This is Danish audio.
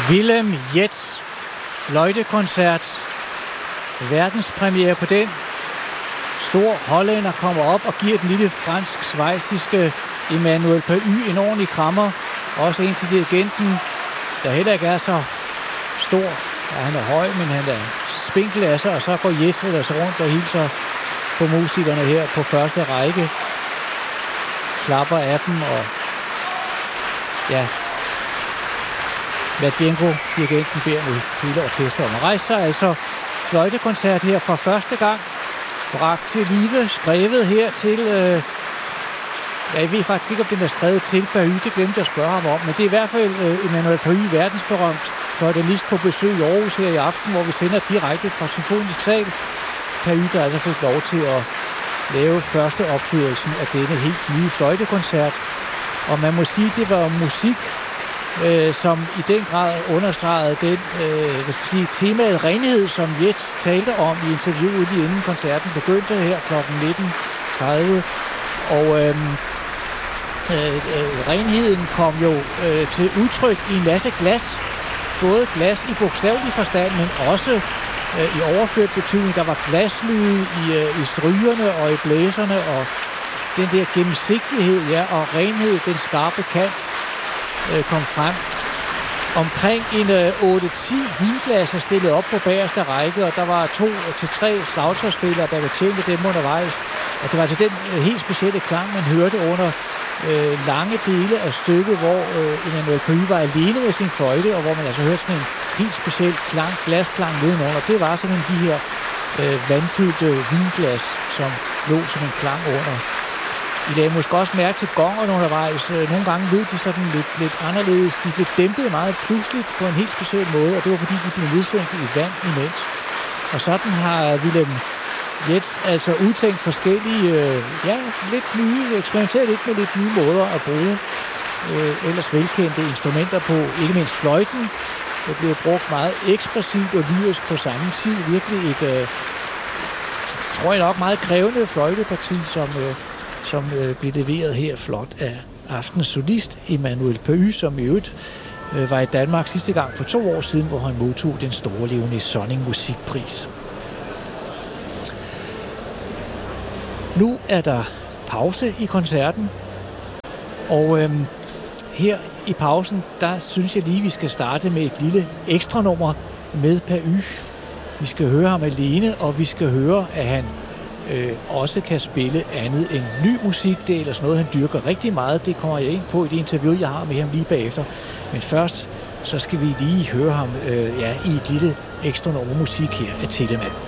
Willem Jets fløjtekoncert. Verdenspremiere på den. Stor hollænder kommer op og giver den lille fransk-schweiziske Emmanuel Pahü en ordentlig krammer. Også en til dirigenten, der heller ikke er så stor. Ja, han er høj, men han er spinkel af sig, og så går Jets ellers rundt og hilser på musikerne her på første række. Klapper af dem, og ja, Matvienko, dirigenten, beder nu hele orkestret om at rejse sig. Altså fløjtekoncert her for første gang. Bragt til live, skrevet her til... jeg ved faktisk ikke, om den er skrevet til Pahü, det glemte jeg at spørge ham om, men det er i hvert fald Emmanuel Pahü, verdensberømt fløjtenist på besøg i Aarhus her i aften, hvor vi sender direkte fra Symfonisk Sal. Pahü, der altså fik lov til at lave første opførelsen af denne helt nye fløjtekoncert. Og man må sige, det var musik, som i den grad understregede den temaet renhed, som Jets talte om i interviewet lige inden koncerten begyndte her kl. 19.30. Og renheden kom jo til udtryk i en masse glas. Både glas i bogstavelig forstand, men også i overført betydning. Der var glaslyde i strygerne og i blæserne, og den der gennemsigtighed, ja, og renhed, den skarpe kant, kom frem. Omkring en 8-10 vinglasser stillet op på bagerste række, og der var 2-3 slagtøjsspillere, der betjente dem undervejs. Og det var til den helt specielle klang, man hørte under lange dele af stykket, hvor Emmanuel Pahü var alene med sin fløjte, og hvor man altså hørte sådan en helt speciel klang, glasklang nedenunder. Det var sådan de her vandfyldte vinglas, som lå som en klang under. I lagde måske også mærke til gongerne undervejs. Nogle gange lød de sådan lidt anderledes. De blev dæmpet meget pludseligt på en helt speciel måde, og det var fordi, de blev nedsænket i vand imens. Og sådan har Willem Jets altså udtænkt forskellige, lidt nye, eksperimenteret lidt med lidt nye måder at bruge ellers velkendte instrumenter på. Ikke mindst fløjten. Det blev brugt meget ekspressivt og lyrisk på samme tid. Virkelig et, tror jeg nok, meget krævende fløjteparti, som blev leveret her flot af aftens solist Emmanuel Pahü, som i øvrigt var i Danmark sidste gang for 2 år siden, hvor han modtog den store Léonie Sonning Musikpris. Nu er der pause i koncerten, og her i pausen, der synes jeg lige, vi skal starte med et lille ekstra nummer med Pahü. Vi skal høre ham alene, og vi skal høre, at han også kan spille andet end ny musik. Det er ellers noget, han dyrker rigtig meget. Det kommer jeg ind på i det interview, jeg har med ham lige bagefter. Men først, så skal vi lige høre ham i et lille ekstra nummer musik her af Telemann.